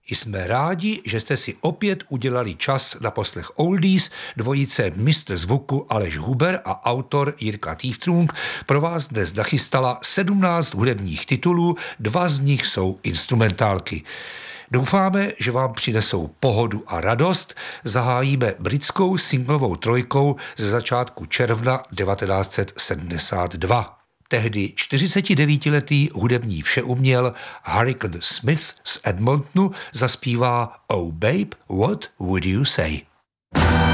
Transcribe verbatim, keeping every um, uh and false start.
Jsme rádi, že jste si opět udělali čas na poslech Oldies. Dvojice mistr zvuku Aleš Huber a autor Jirka Týftrung pro vás dnes nachystala sedmnáct hudebních titulů, dva z nich jsou instrumentálky. Doufáme, že vám přinesou pohodu a radost. Zahájíme britskou singlovou trojkou ze začátku června devatenáct set sedmdesát dva. Tehdy čtyřicetidevítiletý hudební všeuměl Hurricane Smith z Edmontonu zaspívá Oh Babe, What Would You Say?